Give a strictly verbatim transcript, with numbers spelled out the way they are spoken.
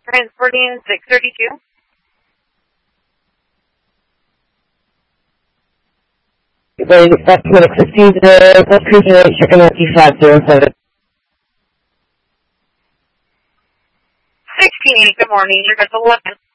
Transporting six thirty-two. Going to stop to fifteen zero, plus cruising rate, checking out T five zero seven. sixteen eight, good morning, you're at eleven.